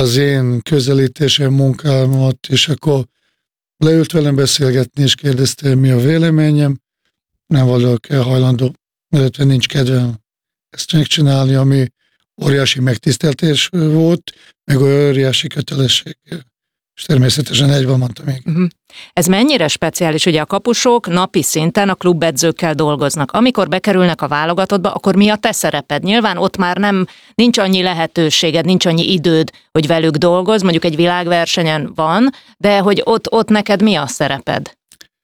az én közelítésem, munkámat, és akkor leült velem beszélgetni, és kérdezte, mi a véleményem. Nem vagyok hajlandó, illetve nincs kedvem ezt megcsinálni, ami óriási megtiszteltés volt, meg óriási kötelesség. És természetesen egyben mondtam még. Ez mennyire speciális? Ugye a kapusok napi szinten a klubedzőkkel dolgoznak. Amikor bekerülnek a válogatottba, akkor mi a te szereped? Nyilván ott már nincs annyi lehetőséged, nincs annyi időd, hogy velük dolgozz, mondjuk egy világversenyen van, de hogy ott neked mi a szereped?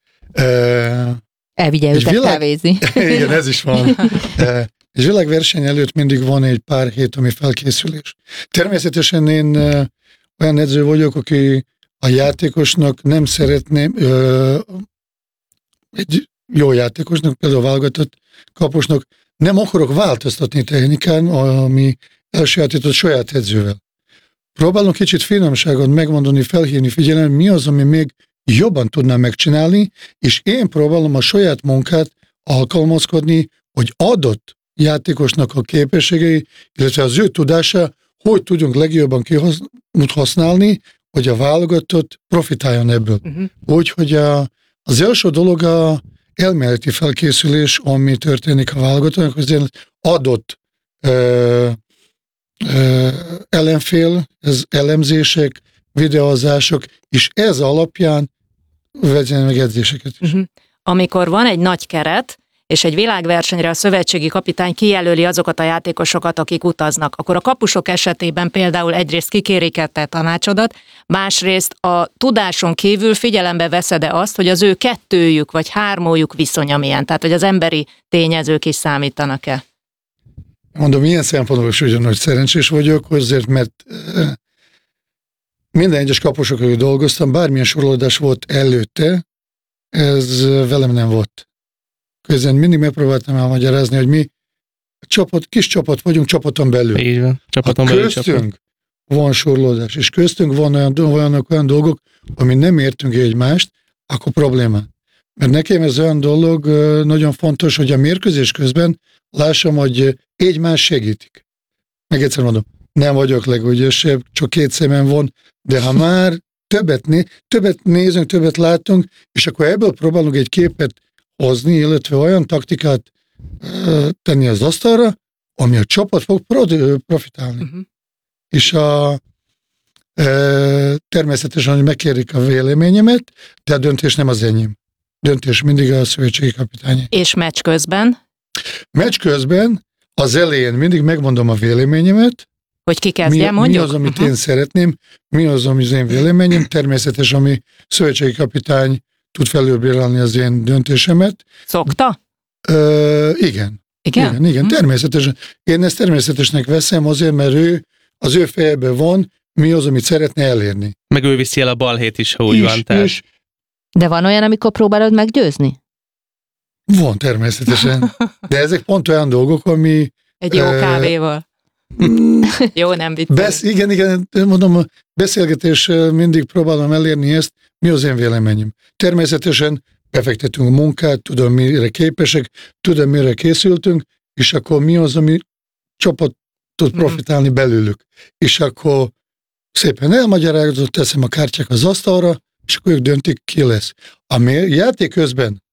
Elvigye őket kávézni. Igen, ez is van. És világverseny előtt mindig van egy pár hét, ami felkészülés. Természetesen én olyan edző vagyok, aki a játékosnak nem szeretném, egy jó játékosnak, például válogatott kapusnak, nem akarok változtatni technikán, ami elsajátított saját edzővel. Próbálom kicsit finomságot megmondani, felhívni figyelem, mi az, ami még jobban tudnám megcsinálni, és én próbálom a saját munkát alkalmazkodni, hogy adott játékosnak a képességei, illetve az ő tudása, hogy tudjunk legjobban használni, hogy a válogatott profitáljon ebből. Úgyhogy az első dolog a elméleti felkészülés, ami történik a válogatottnak, az adott ellenfél, ez elemzések, videózások, és ez alapján vegyen meg edzéseket is. Amikor van egy nagy keret, és egy világversenyre a szövetségi kapitány kijelöli azokat a játékosokat, akik utaznak, akkor a kapusok esetében például egyrészt kikérik te tanácsodat, másrészt a tudáson kívül figyelembe veszed-e azt, hogy az ő kettőjük vagy hármójuk viszonya milyen, tehát hogy az emberi tényezők is számítanak-e? Mondom, ilyen szempontból is ugyanúgy szerencsés vagyok, azért, mert minden egyes kapusok, akik dolgoztam, bármilyen sorolódás volt előtte, ez velem nem volt. Közben mindig megpróbáltam elmagyarázni, hogy mi kis csapat vagyunk csapaton belül. Így van, csapaton belül köztünk van sorolódás, és köztünk van olyan dolgok, ami nem értünk egymást, akkor probléma. Mert nekem ez olyan dolog nagyon fontos, hogy a mérkőzés közben lássam, hogy egymás segítik. Meg egyszer mondom, nem vagyok legügyesebb, csak 2 szemem van, de ha már többet nézünk, többet látunk, és akkor ebből próbálunk egy képet hozni, illetve olyan taktikát tenni az asztalra, ami a csapat fog profitálni. És természetesen, hogy megkérik a véleményemet, de a döntés nem az enyém. Döntés mindig a szövetségi kapitányi. És meccs közben? Meccs közben az elején mindig megmondom a véleményemet, hogy ki kezdje, mondjuk? Mi az, amit én szeretném, mi az, ami az én véleményem, természetesen, ami szövetségi kapitány tud felülbírálni az én döntésemet. Szokta? Igen. Igen? Igen, természetesen. Én ezt természetesnek veszem azért, mert az ő fejében van, mi az, amit szeretne elérni. Meg ő viszi el a balhét is, ha úgy van. Tehát. De van olyan, amikor próbálod meggyőzni? Van, természetesen. De ezek pont olyan dolgok, ami... Egy jó kávéval. Jó, nem viccelem. Igen, mondom, a beszélgetés mindig próbálom elérni ezt, mi az én véleményem. Természetesen befektetünk a munkát, tudom, mire képesek, tudom, mire készültünk, és akkor mi az, ami csapat tud profitálni belőlük. És akkor szépen elmagyarázom, teszem a kártyák az asztalra, és akkor ők döntik, ki lesz. A játék közben,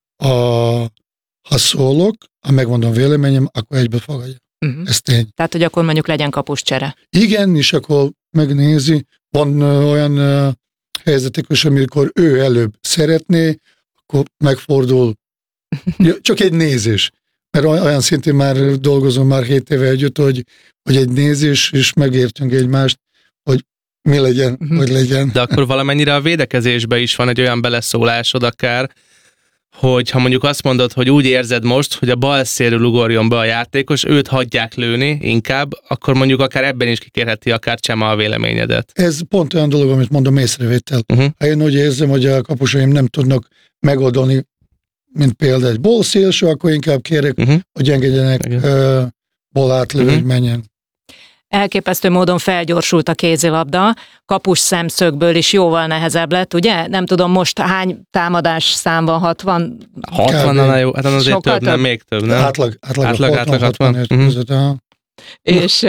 ha szólok, ha megmondom véleményem, akkor egybe fogadja. Ez tény. Tehát, hogy akkor mondjuk legyen kapuscsere. Igen, és akkor megnézi, van olyan helyzetek is, amikor ő előbb szeretné, akkor megfordul. Csak egy nézés. Mert olyan szintén már dolgozom már 7 éve együtt, hogy egy nézés, és megértünk egymást, hogy mi legyen, hogy legyen. De akkor valamennyire a védekezésbe is van egy olyan beleszólásod akár, hogy ha mondjuk azt mondod, hogy úgy érzed most, hogy a bal szélről ugorjon be a játékos, őt hagyják lőni inkább, akkor mondjuk akár ebben is kikérheti akár Csema a véleményedet. Ez pont olyan dolog, amit mondom, észrevétel. Ha én úgy érzem, hogy a kapusaim nem tudnak megoldani, mint például egy bal szélső, akkor inkább kérek, hogy engedjenek bal átlő, hogy menjen. Elképesztő módon felgyorsult a kézilabda, kapus szemszögből is jóval nehezebb lett, ugye? Nem tudom, most hány támadás szám van, 60? 60-nál jó, hát azért több, nem még több, nem? Átlag 60 között. És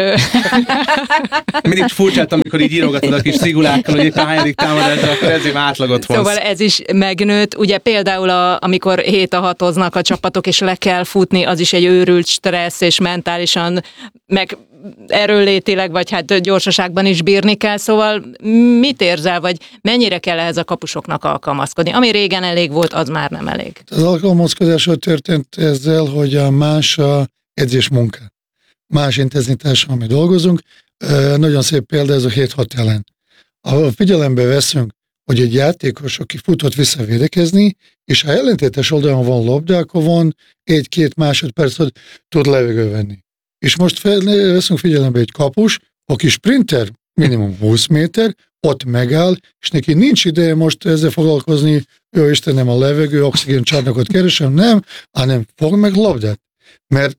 mindig furcsát, amikor így írogatod a kis szigulákkal, hogy éppen hányadik támadásra, akkor ezért átlagot vonsz. Szóval ez is megnőtt. Ugye például, amikor 7-6-oznak a csapatok, és le kell futni, az is egy őrült stressz, és mentálisan, meg erőnlétileg, vagy hát gyorsaságban is bírni kell. Szóval mit érzel, vagy mennyire kell ehhez a kapusoknak alkalmazkodni? Ami régen elég volt, az már nem elég. Az alkalmazkodásról történt ezzel, hogy a más a edzés munka. Más intenzitással, ami dolgozunk. Nagyon szép példa ez a 7-6 ellen. Ha figyelembe veszünk, hogy egy játékos, aki futott visszavédekezni, és ha ellentétes oldalon van labda, akkor van 1-2 másodperc, hogy tud levegő venni. És most veszünk figyelembe egy kapus, aki sprinter, minimum 20 méter, ott megáll, és neki nincs ideje most ezzel foglalkozni, jó Istenem, a levegő, oxigén csarnokot keresem, nem, hanem fog meg labdát. Mert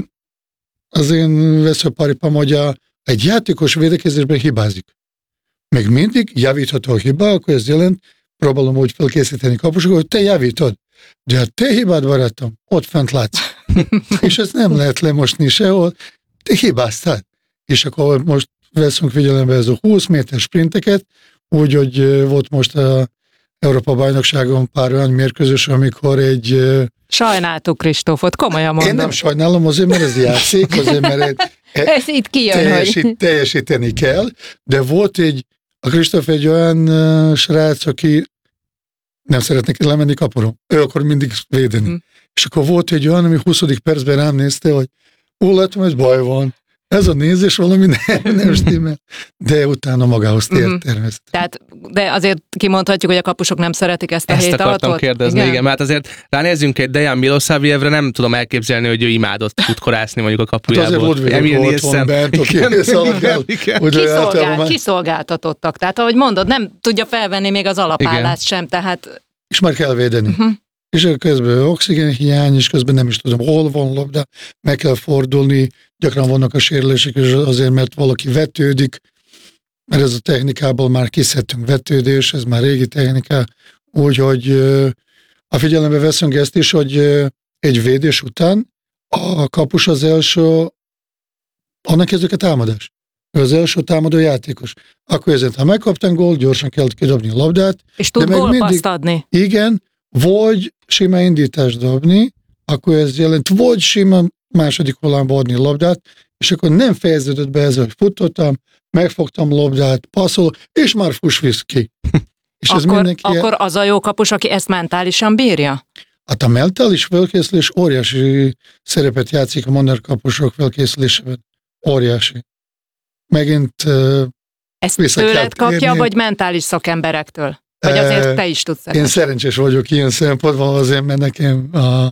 az én veszőparipám, hogy egy játékos védekezésben hibázik. Meg mindig javítható a hiba, akkor ez jelent, próbálom úgy felkészíteni kapusokat, hogy te javítod. De a te hibád, barátom, ott fent látsz. És ezt nem lehet lemosni sehol, te hibáztál. És akkor most veszünk figyelembe ez a 20 méter sprinteket, úgy, hogy volt most a Európa-bajnokságon pár olyan mérkőzés, amikor egy... Sajnáltuk Kristófot, komolyan mondom. Én nem sajnálom, azért, mert ez játszik, azért, mert ez itt kijön, hogy... teljesíteni kell, de volt a Kristóf egy olyan srác, aki nem szeretnék lemenni kapuról. Ő akar mindig védeni. És akkor volt egy olyan, ami 20. percben rám nézte, hogy látom, hogy baj van. Ez a nézés valami nem stimmel. De utána magához tér természetesen. Tehát, de azért kimondhatjuk, hogy a kapusok nem szeretik ezt a 7-6-ot. Ezt akartam kérdezni, igen, mert azért ránézzünk egy Dejan Milosavljevre, nem tudom elképzelni, hogy ő imádott futkorászni mondjuk a kapujából. Ott van bent, kiszolgáltatottak. Tehát, ahogy mondod, nem tudja felvenni még az alapállást sem, tehát... És már kell védeni. És közben oxigénhiány, és közben nem is tudom, hol van labda, meg kell fordulni, gyakran vannak a sérülések, és azért, mert valaki vetődik, mert ez a technikából már kiszedtünk vetődés, ez már régi technika, úgyhogy a figyelembe veszünk ezt is, hogy egy védés után a kapus az első, annak kezdődik a támadás. Ő az első támadó játékos. Akkor ezért, ha megkaptam gólt, gyorsan kell kidobni a labdát. És tud gólpaszt adni. Igen, vagy sima indítást dobni, akkor ez jelent, vagy sima második hullámba adni labdát, és akkor nem fejeződött be ez, hogy futottam, megfogtam labdát, passzol, és már fuss ki. És akkor az a jó kapus, aki ezt mentálisan bírja? Hát a mentális felkészülés óriási szerepet játszik a modern kapusok felkészülésében. Óriási. Megint ezt tőled kapja, vagy mentális szakemberektől? Vagy azért te is tudsz Én szerencsés vagyok ilyen szempontból, azért, mert nekem a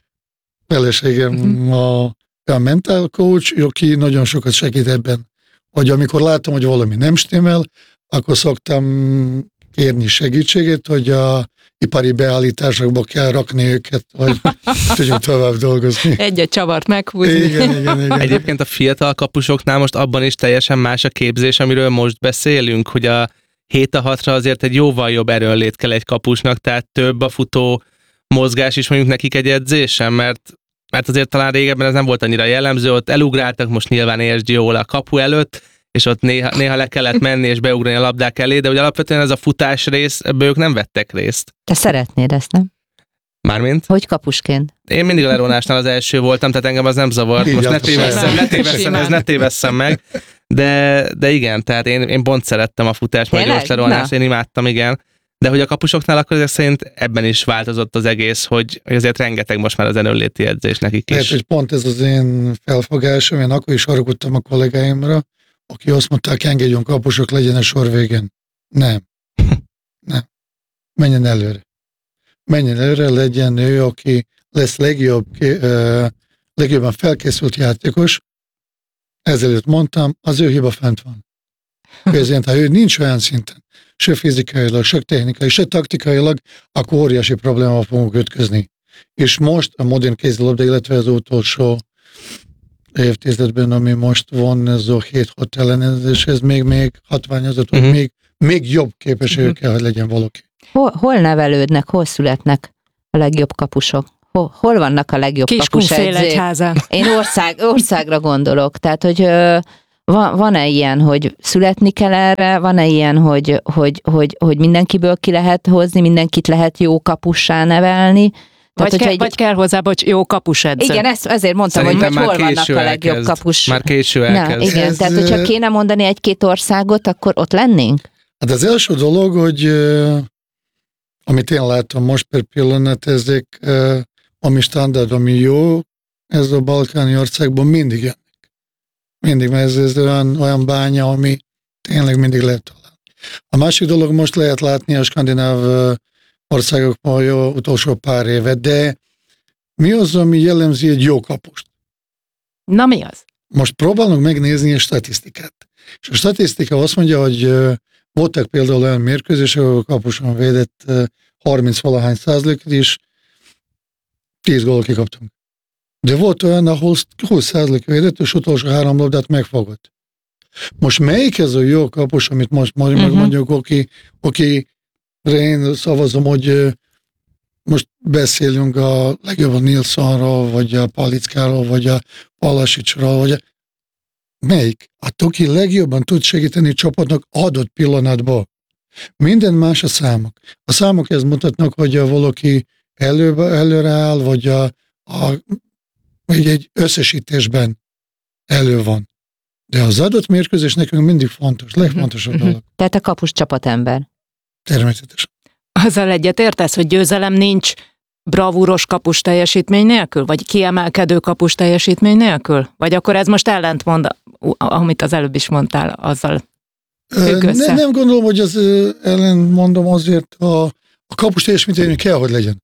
feleségem a mental coach, aki nagyon sokat segít ebben. Hogy amikor látom, hogy valami nem stimmel, akkor szoktam kérni segítséget, hogy a ipari beállításokba kell rakni őket, hogy tudjunk tovább dolgozni. Egy-egy csavart meghúzni. Igen. Egyébként a fiatal kapusoknál most abban is teljesen más a képzés, amiről most beszélünk, hogy a 7-6-ra azért egy jóval jobb erőnlét kell egy kapusnak, tehát több a futó mozgás is mondjuk nekik egy edzésen, mert azért talán régebben ez nem volt annyira jellemző, ott elugráltak, most nyilván értsd jól a kapu előtt, és ott néha le kellett menni és beugrani a labdák elé, de ugye alapvetően ez a futás rész, ebből ők nem vettek részt. Te szeretnéd ezt, nem? Mármint? Hogy kapusként? Én mindig a leronásnál az első voltam, tehát engem az nem zavart. Most ne tévesszem meg. De igen, tehát én pont szerettem a futást, majd gyors leronást, én imádtam, igen. De hogy a kapusoknál akkor ezek szerint ebben is változott az egész, hogy azért rengeteg most már az erőnléti edzés nekik is. Lehet, hogy pont ez az én felfogásom, én akkor is haragudtam a kollégáimra, aki azt mondták, engedjünk kapusok, legyen a sor végén. Nem. Menjen előre. Legyen ő, aki lesz legjobban felkészült játékos. Ezelőtt mondtam, az ő hiba fent van. Ezért, ha ő nincs olyan szinten, se fizikailag, se technikai, se taktikailag, akkor óriási problémával fogunk ütközni. És most a modern kézilabda, illetve az utolsó évtizedben, ami most van, ez a 7-6 ellenőrzés, ez még hatványozott, hogy még jobb képességű kell, hogy legyen valaki. Hol nevelődnek, hol születnek a legjobb kapusok? Hol vannak a legjobb kapusedzők? Kiskunfélegyházán. Én országra gondolok, tehát hogy van-e ilyen, hogy születni kell erre, van-e ilyen, hogy mindenkiből ki lehet hozni, mindenkit lehet jó kapussá nevelni? Tehát, Vagy kell hozzá, jó kapusedző. Igen, ezért mondtam, szerintem hogy hol vannak a legjobb kapus. Már késő elkezd. Igen, tehát hogyha kéne mondani egy-két országot, akkor ott lennénk? Hát az első dolog, hogy amit én látom most per pillanat, ezek ami standard, ami jó, ez a balkáni országban mindig jönnek. Mindig, mert ez olyan bánya, ami tényleg mindig lehet találni. A másik dolog, most lehet látni a skandináv országokban jó utolsó pár évet, de mi az, ami jellemzi egy jó kapust? Na mi az? Most próbálunk megnézni a statisztikát. És a statisztika azt mondja, hogy voltak például olyan mérkőzések, ahol a kapuson védett 30-valahány százalékot is, 10 gól kikaptunk. De volt olyan, ahol 20% védett, és utolsó 3 labdát megfogott. Most melyik ez a jó kapus, amit most megmondjuk, aki én szavazom, hogy most beszélünk a legjobb a Nilssonról, vagy a Palickáról, vagy a Palasicsról, vagy melyik? Aki legjobban tud segíteni a csapatnak adott pillanatban. Minden más a számok. A számok ezt mutatnak, hogy valaki előre áll, vagy egy összesítésben elő van. De az adott mérkőzés nekünk mindig fontos, legfontosabb dolog. Tehát a kapus csapatember. Természetesen. Azzal egyetértesz, hogy győzelem nincs bravúros kapus teljesítmény nélkül? Vagy kiemelkedő kapus teljesítmény nélkül? Vagy akkor ez most ellentmond, amit az előbb is mondtál, azzal függ össze? Nem gondolom, hogy az ellentmondom, azért a kapus teljesítmény kell, hogy legyen.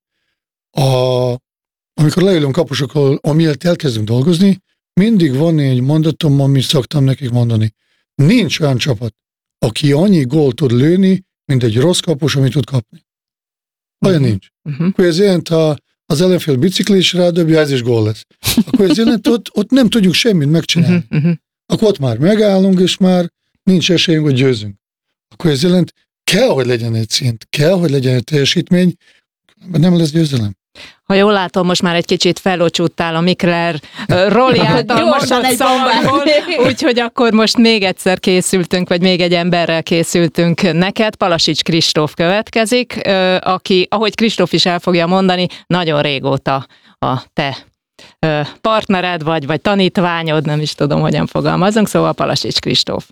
Amikor leülünk kapusokkal, amiért elkezdünk dolgozni, mindig van egy mondatom, amit szoktam nekik mondani. Nincs olyan csapat, aki annyi gólt tud lőni, mint egy rossz kapus, amit tud kapni. Olyan nincs. Akkor ez jelent, ha az ellenfél bicikli is rádobja, ez is gól lesz. Akkor ez jelent, ott nem tudjuk semmit megcsinálni. Akkor ott már megállunk, és már nincs esélyünk, hogy győzünk. Akkor ez jelent, kell, hogy legyen egy szint, kell, hogy legyen egy teljesítmény, nem lesz győzelem. Ha jól látom, most már egy kicsit felocsúttál a Mikler Roli általmasat szavaiból, úgyhogy akkor most még egyszer készültünk, vagy még egy emberrel készültünk neked. Palasics Kristóf következik, aki, ahogy Kristóf is el fogja mondani, nagyon régóta a te partnered vagy tanítványod, nem is tudom, hogyan fogalmazunk, szóval Palasics Kristóf.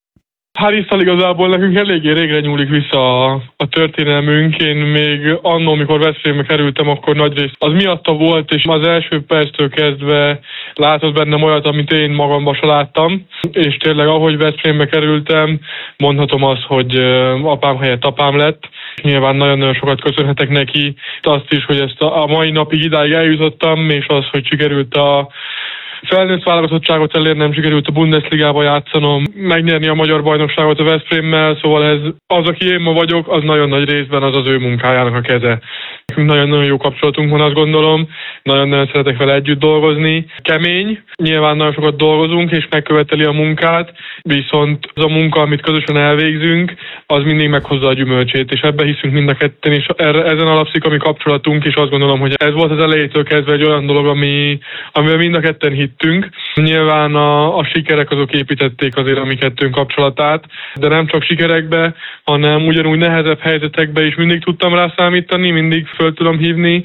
Hál' Istennek igazából nekünk eléggé régre nyúlik vissza a történelmünk. Én még annól, amikor Veszprémbe kerültem, akkor nagyrészt az miatta volt, és az első perctől kezdve látott bennem olyat, amit én magamban se láttam. És tényleg, ahogy Veszprémbe kerültem, mondhatom azt, hogy apám helyett apám lett. Nyilván nagyon-nagyon sokat köszönhetek neki. Azt is, hogy ezt a mai napig idáig eljutottam, és az, hogy sikerült a felnőtt válogatottságot elérnem, sikerült a Bundesligába játszanom, megnyerni a magyar bajnokságot a Veszprémmel, szóval ez az, aki én ma vagyok, az nagyon nagy részben az ő munkájának a keze. Nagyon-nagyon jó kapcsolatunk van, azt gondolom, nagyon-nagyon szeretek vele együtt dolgozni. Kemény, nyilván nagyon sokat dolgozunk, és megköveteli a munkát, viszont az a munka, amit közösen elvégzünk, az mindig meghozza a gyümölcsét, és ebbe hiszünk mind a ketten, és ezen alapszik a mi kapcsolatunk, és azt gondolom, hogy ez volt az elejétől kezdve egy olyan dolog, amivel mind a ketten hittünk. Nyilván a sikerek azok építették azért a mi kettőnk kapcsolatát, de nem csak sikerekbe, hanem ugyanúgy nehezebb helyzetekbe is mindig tudtam rá számítani, mindig föl tudom hívni,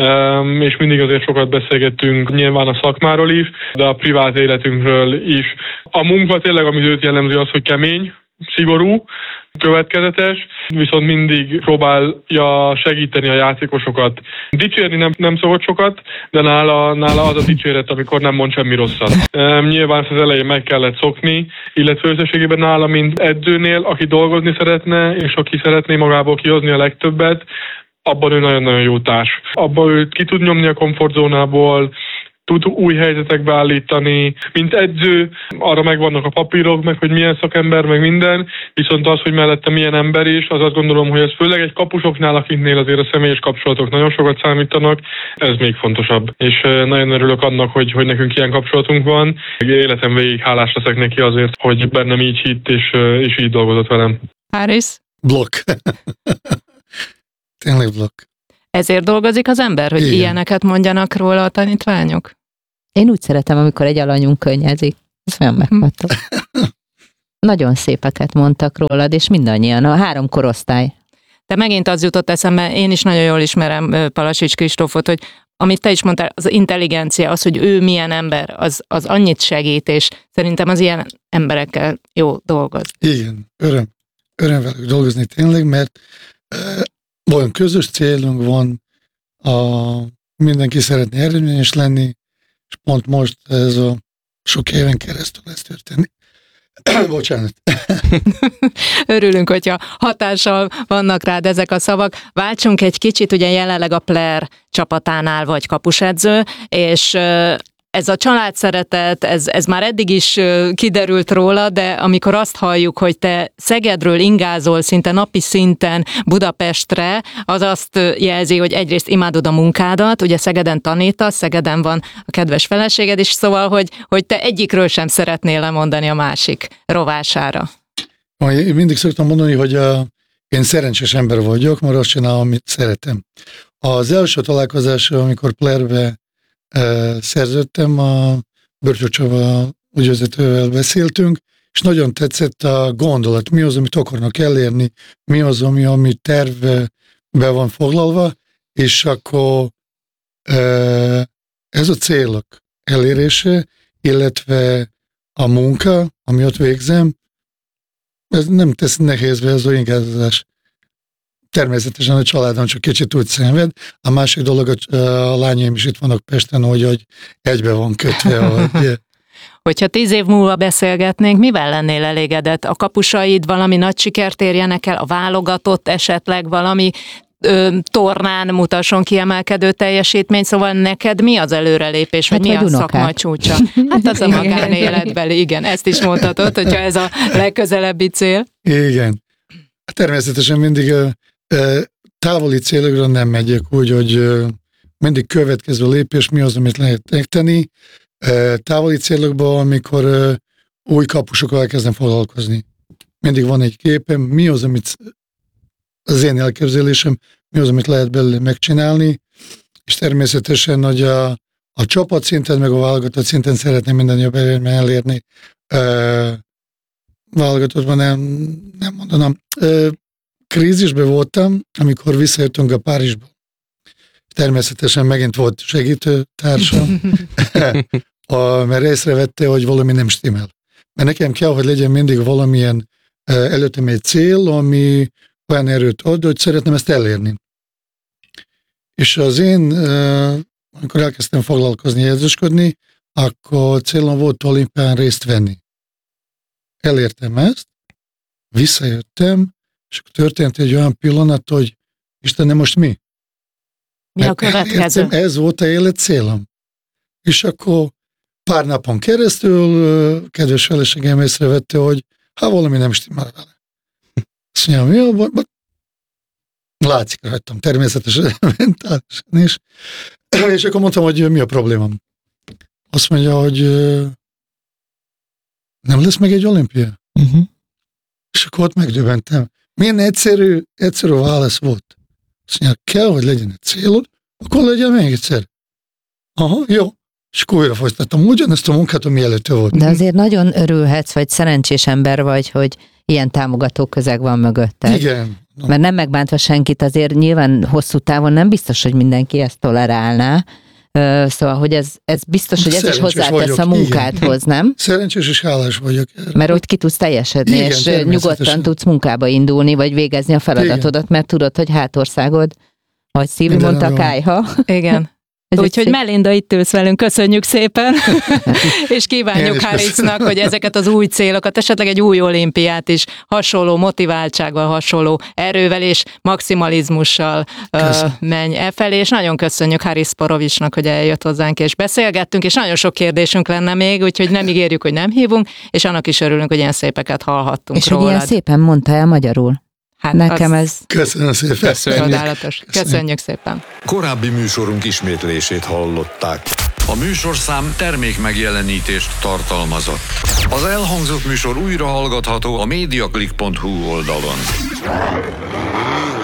és mindig azért sokat beszélgettünk nyilván a szakmáról is, de a privát életünkről is. A munka tényleg, amit őt jellemzi, az, hogy kemény, szigorú, következetes, viszont mindig próbálja segíteni a játékosokat. Dicsérni nem szokott sokat, de nála az a dicséret, amikor nem mond semmi rosszat. Nyilván az elején meg kellett szokni, illetve összességében nála, mint edzőnél, aki dolgozni szeretne, és aki szeretné magából kihozni a legtöbbet, abban ő nagyon-nagyon jó társ. Abban ő ki tud nyomni a komfortzónából, tud új helyzetekbe állítani. Mint edző, arra megvannak a papírok, meg hogy milyen szakember, meg minden, viszont az, hogy mellette milyen ember is, az azt gondolom, hogy ez főleg egy kapusoknál, akiknél azért a személyes kapcsolatok nagyon sokat számítanak, ez még fontosabb. És nagyon örülök annak, hogy nekünk ilyen kapcsolatunk van. Életem végig hálás leszek neki azért, hogy bennem így hitt, és így dolgozott velem. Haris? Blokk. Tényleg blokk. ezért dolgozik az ember, hogy igen. ilyeneket mondjanak róla a tanítványok? Én úgy szeretem, amikor egy alanyunk könnyezik. Ez olyan megható. Nagyon szépeket mondtak rólad, és mindannyian, a 3 korosztály. De megint az jutott eszembe, én is nagyon jól ismerem Palasics Kristófot, hogy amit te is mondtál, az intelligencia, az, hogy ő milyen ember, az annyit segít, és szerintem az ilyen emberekkel jó dolgozni. Igen, öröm velük dolgozni tényleg, mert olyan közös célunk van, mindenki szeretné eredményes lenni, és pont most ez a sok éven keresztül lesz történni. Bocsánat. Örülünk, hogyha hatással vannak rád ezek a szavak. Váltsunk egy kicsit, ugye jelenleg a Player csapatánál vagy kapusedző, és ez a családszeretet, ez már eddig is kiderült róla, de amikor azt halljuk, hogy te Szegedről ingázol szinte napi szinten Budapestre, az azt jelzi, hogy egyrészt imádod a munkádat, ugye Szegeden tanítasz, Szegeden van a kedves feleséged is, szóval, hogy te egyikről sem szeretnél lemondani a másik rovására. Én mindig szoktam mondani, hogy én szerencsés ember vagyok, mert azt csinálom, amit szeretem. Az első találkozásra, amikor Playerbe szerződtem, a Börcső Csaba ügyvezetővel beszéltünk, és nagyon tetszett a gondolat, mi az, amit akarnak elérni, mi az, ami tervbe van foglalva, és akkor ez a célok elérése, illetve a munka, ami ott végzem, ez nem tesz nehézbe ez az ingázás. Természetesen a családom csak kicsit úgy szenved. A másik dolog, a lányaim is itt vannak Pesten, hogy egybe van kötve. Hogy... Hogyha 10 év múlva beszélgetnénk, mivel lennél elégedett? A kapusaid valami nagy sikert érjenek el, a válogatott esetleg valami tornán mutasson kiemelkedő teljesítmény, szóval neked mi az előrelépés, vagy mi a szakma csúcsa? Hát az a magánéletbeli, igen, ezt is mondhatod, hogyha ez a legközelebbi cél. Igen. Természetesen mindig távoli célokra nem megyek úgy, hogy mindig következő lépés mi az, amit lehet megtenni. Távoli célokban, amikor új kapusokkal elkezdem foglalkozni. Mindig van egy képem, mi az, amit az én elképzelésem, mi az, amit lehet belőle megcsinálni, és természetesen, hogy a csapat szinten, meg a válogatott szinten szeretném minden jobb eredményt elérni. Válogatottban nem mondanám. Krízisben voltam, amikor visszajöttünk a Párizsból. Természetesen megint volt segítő társam, mert észrevette, hogy valami nem stimmel. Mert nekem kell, hogy legyen mindig valamilyen előttem egy cél, ami olyan erőt ad, hogy szeretném ezt elérni. És az én, amikor elkezdtem foglalkozni, edzősködni, akkor célom volt olimpián részt venni. Elértem ezt, visszajöttem, és történt egy olyan pillanat, hogy Istenem, most mi? Mi a következő? Ez volt a élet célom. És akkor pár napon keresztül kedves feleségem észrevette, hogy valami nem stimmel vele. Azt mondja, látszik rajtam, természetesen mentálisan is. És akkor mondtam, hogy mi a problémám. Azt mondja, hogy nem lesz meg egy olimpia. És akkor ott megdöbbentem. Milyen egyszerű válasz volt. Azt mondja, kell, hogy legyen egy célod, akkor legyen még egyszer. Aha, jó. És akkor újra folytattam ugyanezt a munkát, ami előtte volt. De azért nagyon örülhetsz, vagy szerencsés ember vagy, hogy ilyen támogató közeg van mögötted. Igen. Mert nem megbántva senkit, azért nyilván hosszú távon nem biztos, hogy mindenki ezt tolerálná. Szóval, hogy ez biztos, hogy ez is hozzátesz a munkádhoz, nem? Szerencsés és hálás vagyok erre. Mert ott ki tudsz teljesedni, igen, és nyugodtan tudsz munkába indulni, vagy végezni a feladatodat, igen. Mert tudod, hogy hátországod, vagy Szilvi mondta Kályha. Igen. Úgyhogy Melinda, itt ülsz velünk, köszönjük szépen, és kívánjuk Harrisznak, hogy ezeket az új célokat, esetleg egy új olimpiát is hasonló motiváltsággal, hasonló erővel és maximalizmussal menj e felé, és nagyon köszönjük Harris Porovicsnak, hogy eljött hozzánk, és beszélgettünk, és nagyon sok kérdésünk lenne még, úgyhogy nem ígérjük, hogy nem hívunk, és annak is örülünk, hogy ilyen szépeket hallhattunk és rólad. És hogy ilyen szépen mondta el magyarul. Hát nekem ez... Köszönöm szépen. Csodálatos. Köszönjük szépen. Korábbi műsorunk ismétlését hallották. A műsorszám termékmegjelenítést tartalmazott. Az elhangzott műsor újra hallgatható a mediaclick.hu oldalon.